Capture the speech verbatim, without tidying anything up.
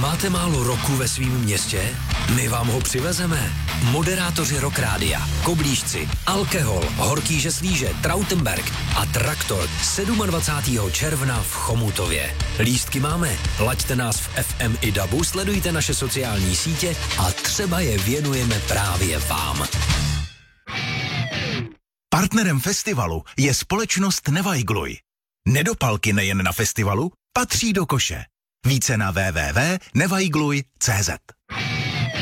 Máte málo roku ve svém městě? My vám ho přivezeme. Moderátoři Rock Rádia, Koblížci, Alkehol, Horký Žeslíže, Trautenberg a Traktor dvacátého sedmého června v Chomutově. Lístky máme. Laďte nás v F M i dabu, sledujte naše sociální sítě a třeba je věnujeme právě vám. Partnerem festivalu je společnost Nevajgluj. Nedopalky nejen na festivalu patří do koše. Více na w w w tečka nevajgluj tečka cé zet.